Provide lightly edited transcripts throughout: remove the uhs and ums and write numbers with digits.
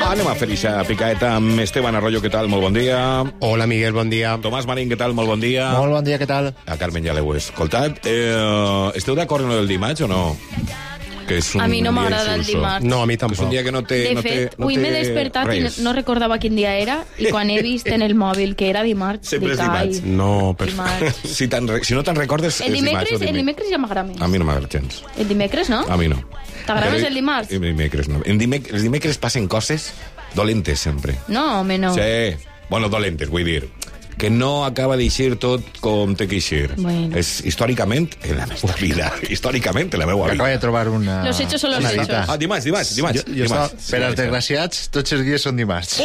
Va, anem a fer aquesta picaeta amb Esteban Arroyo, què tal? Molt bon dia. Hola, Miguel, bon dia. Tomàs Marín, què tal? Molt bon dia. Molt bon dia, què tal? A Carmen ja l'heu escoltat. Esteu d'acord amb el dimarts o no? Que és un A mi no dia m'agrada el insulso. dimarts. No, a mi Que és tampoc. un dia que no té... De fet, avui m'he despertat i no recordava quin dia era, i quan he vist en el mòbil que era dimarts, Sempre és dic, ai, dimarts. No, dimarts. Si no te'n recordes, El és dimarts o dimecres, ja m'agrada més. A mi no m'agrada gens. El dimecres, no? A mi no. T'agrada més Però- el dimarts? El dimecres no. Els dimecres passen coses dolentes, sempre. No, home, no. Sí. Bueno, dolentes, vull dir. Que no acaba d'eixir tot com té que eixir. Bueno. És històricament, en la meva vida, històricament en la meva Acaba vida. de trobar una... Los hechos son los una hechos. dita. Ah, dimarts. Jo estava... Per als desgraciats, tots els dies són dimarts.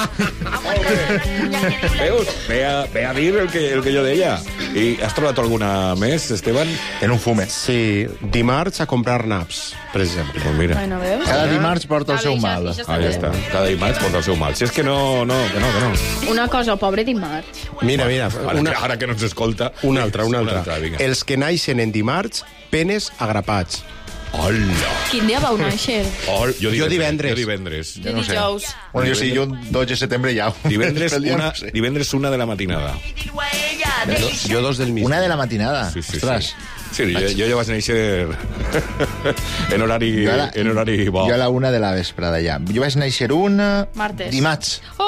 Veus? Ve a dir el que jo deia. I has trobat alguna més, Esteban? En un fume. Sí, dimarts a comprar naps, per exemple. Pues mira. Bueno, veus? Cada dimarts porta el seu Això- mal. això està Ah, ja bé. està. Cada dimarts porta el seu mal. Si és que no. Una cosa, pobre dimarts. Mira, Ara que no ens escolta... una altra. Vinga. Els que naixen en dimarts, penes agrapats. Hola! Quin dia vau néixer? Jo divendres. Jo divendres. Jo dijous. Bueno, jo sí, jo un 2 de setembre ja. Divendres, Pel dia una, no sé. divendres 1 de la matinada. Jo 2 del mig. Una de la matinada. Sí. Ostres. Sí, jo ja vaig néixer en horari bo. Jo a la 1 de la vesprada ja. Jo vaig néixer una... Martes. Dimarts.